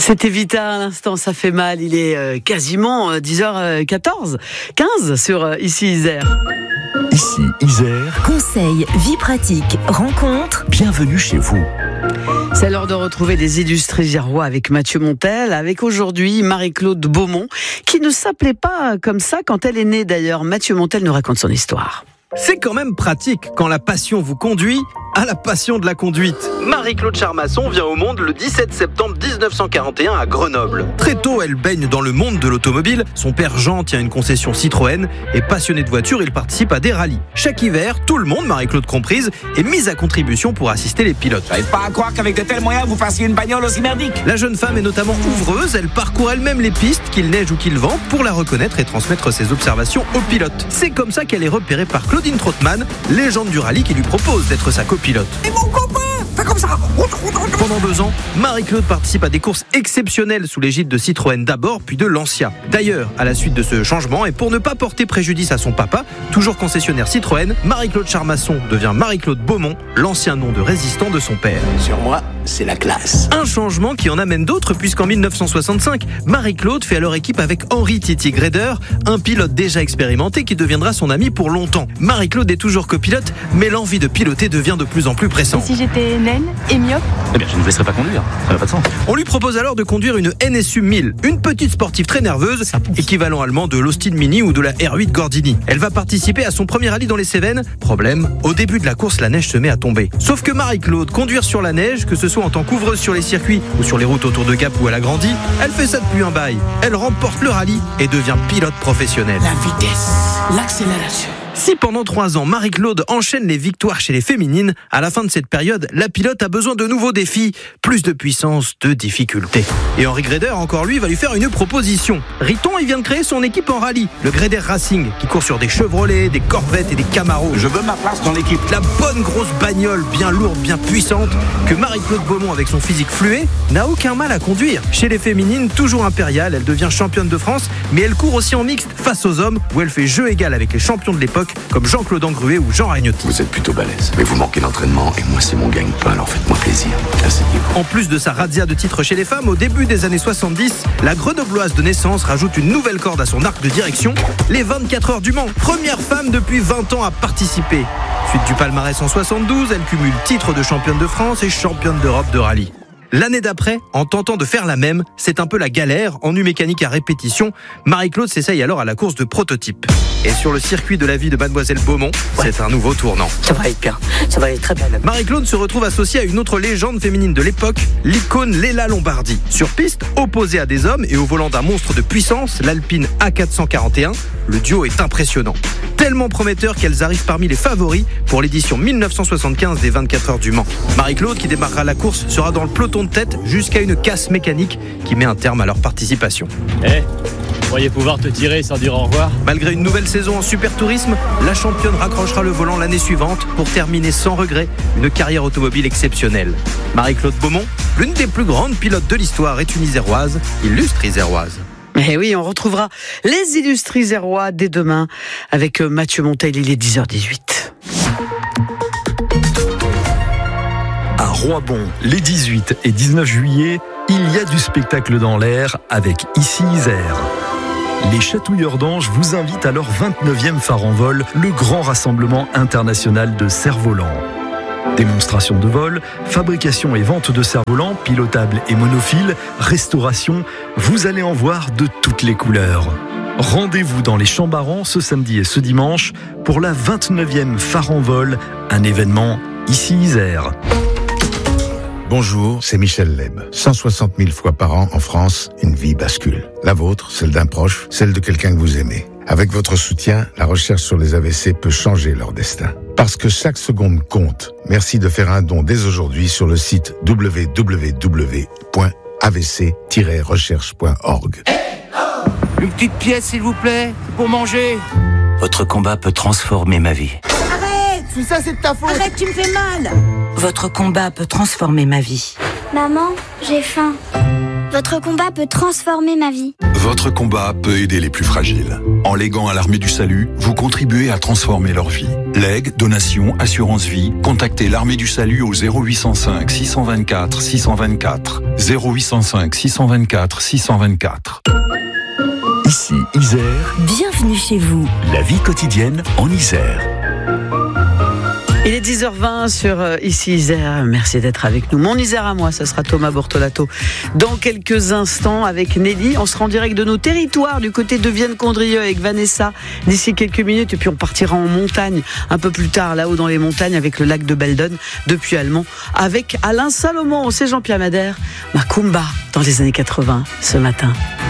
C'était Vita à l'instant, ça fait mal. Il est quasiment 10h14, 15 sur Ici Isère. Ici Isère. Conseils, vie pratique, rencontres. Bienvenue chez vous. C'est l'heure de retrouver les illustrés isérois avec Mathieu Montel, avec aujourd'hui Marie-Claude Beaumont, qui ne s'appelait pas comme ça quand elle est née d'ailleurs. Mathieu Montel nous raconte son histoire. C'est quand même pratique quand la passion vous conduit à la passion de la conduite. Marie-Claude Charmasson vient au monde le 17 septembre 1941 à Grenoble. Très tôt, elle baigne dans le monde de l'automobile. Son père Jean tient une concession Citroën et passionné de voitures, il participe à des rallyes. Chaque hiver, tout le monde, Marie-Claude comprise, est mise à contribution pour assister les pilotes. J'arrive pas à croire qu'avec de tels moyens, vous fassiez une bagnole aussi merdique. La jeune femme est notamment ouvreuse, elle parcourt elle-même les pistes, qu'il neige ou qu'il vente, pour la reconnaître et transmettre ses observations aux pilotes. C'est comme ça qu'elle est repérée par Claudine Trottmann, légende du rallye qui lui propose d'être sa copilote. Et mon copain, fais comme ça. Pendant 2 ans, Marie-Claude participe à des courses exceptionnelles sous l'égide de Citroën d'abord, puis de Lancia. D'ailleurs, à la suite de ce changement, et pour ne pas porter préjudice à son papa, toujours concessionnaire Citroën, Marie-Claude Charmasson devient Marie-Claude Beaumont, l'ancien nom de résistant de son père. Sur moi, c'est la classe. Un changement qui en amène d'autres, puisqu'en 1965, Marie-Claude fait alors équipe avec Henri Titi Greider, un pilote déjà expérimenté qui deviendra son ami pour longtemps. Marie-Claude est toujours copilote, mais l'envie de piloter devient de plus en plus pressante. Et si j'étais naine et myope ? Eh bien, je ne vous laisserai pas conduire. Ça n'a pas de sens. On lui propose alors de conduire une NSU 1000, une petite sportive très nerveuse, équivalent allemand de l'Austin Mini ou de la R8 Gordini. Elle va participer à son premier rallye dans les Cévennes. Problème, au début de la course, la neige se met à tomber. Sauf que Marie-Claude, conduire sur la neige, que ce soit en tant qu'ouvreuse sur les circuits ou sur les routes autour de Gap où elle a grandi, elle fait ça depuis un bail. Elle remporte le rallye et devient pilote professionnelle. La vitesse, l'accélération. Si pendant 3 ans, Marie-Claude enchaîne les victoires chez les féminines, à la fin de cette période, la pilote a besoin de nouveaux défis, plus de puissance, de difficultés. Et Henri Greider, encore lui, va lui faire une proposition. Riton, il vient de créer son équipe en rallye, le Greider Racing, qui court sur des Chevrolet, des Corvettes et des Camaro. Je veux ma place dans l'équipe. La bonne grosse bagnole, bien lourde, bien puissante, que Marie-Claude Beaumont, avec son physique fluet, n'a aucun mal à conduire. Chez les féminines, toujours impériale, elle devient championne de France, mais elle court aussi en mixte face aux hommes, où elle fait jeu égal avec les champions de l'époque, comme Jean-Claude Angruet ou Jean Ragnotti. Vous êtes plutôt balèze, mais vous manquez d'entraînement et moi c'est mon gagne-pain, alors faites-moi plaisir. Asseyez-vous. En plus de sa razzia de titres chez les femmes, au début des années 70, la grenobloise de naissance rajoute une nouvelle corde à son arc de direction, les 24 heures du Mans. Première femme depuis 20 ans à participer. Suite du palmarès en 72, elle cumule titre de championne de France et championne d'Europe de rallye. L'année d'après, en tentant de faire la même, c'est un peu la galère, ennui mécanique à répétition. Marie-Claude s'essaye alors à la course de prototype. Et sur le circuit de la vie de Mademoiselle Beaumont, c'est un nouveau tournant. Ça va être bien, ça va être très bien. Marie-Claude se retrouve associée à une autre légende féminine de l'époque, l'icône Léla Lombardi. Sur piste, opposée à des hommes et au volant d'un monstre de puissance, l'Alpine A441, le duo est impressionnant. Tellement prometteur qu'elles arrivent parmi les favoris pour l'édition 1975 des 24 heures du Mans. Marie-Claude, qui démarrera la course, sera dans le peloton de tête jusqu'à une casse mécanique qui met un terme à leur participation. Vous croyez pouvoir te tirer sans dire au revoir ? Malgré une nouvelle saison en super tourisme, la championne raccrochera le volant l'année suivante pour terminer sans regret une carrière automobile exceptionnelle. Marie-Claude Beaumont, l'une des plus grandes pilotes de l'histoire, est une iséroise, illustre iséroise. Et oui, on retrouvera les illustrés isérois dès demain avec Mathieu Montel, il est 10h18. À Roibon, les 18 et 19 juillet, il y a du spectacle dans l'air avec Ici Isère. Les Chatouilleurs d'Ange vous invitent à leur 29e phare en vol, le grand rassemblement international de cerfs-volants. Démonstration de vol, fabrication et vente de cerfs-volants, pilotables et monophiles, restauration, vous allez en voir de toutes les couleurs. Rendez-vous dans les Champs-Barans ce samedi et ce dimanche pour la 29e phare en vol, un événement Ici Isère. Bonjour, c'est Michel Leb. 160 000 fois par an en France, une vie bascule. La vôtre, celle d'un proche, celle de quelqu'un que vous aimez. Avec votre soutien, la recherche sur les AVC peut changer leur destin. Parce que chaque seconde compte. Merci de faire un don dès aujourd'hui sur le site www.avc-recherche.org. Une petite pièce, s'il vous plaît, pour manger. Votre combat peut transformer ma vie. Arrête, tout ça c'est de ta faute. Arrête, tu me fais mal. Votre combat peut transformer ma vie. Maman, j'ai faim. Votre combat peut transformer ma vie. Votre combat peut aider les plus fragiles. En léguant à l'Armée du Salut, vous contribuez à transformer leur vie. Legs, donations, assurance vie. Contactez l'Armée du Salut au 0805 624 624. 0805 624 624. Ici Isère. Bienvenue chez vous. La vie quotidienne en Isère. Il est 10h20 sur Ici Isère. Merci d'être avec nous. Mon Isère à moi, ce sera Thomas Bortolato. Dans quelques instants, avec Nelly, on sera en direct de nos territoires du côté de Vienne-Condrieu avec Vanessa d'ici quelques minutes. Et puis on partira en montagne un peu plus tard, là-haut dans les montagnes, avec le lac de Beldon, depuis Allemand, avec Alain Salomon. C'est Jean-Pierre Madère, Macumba, dans les années 80, ce matin.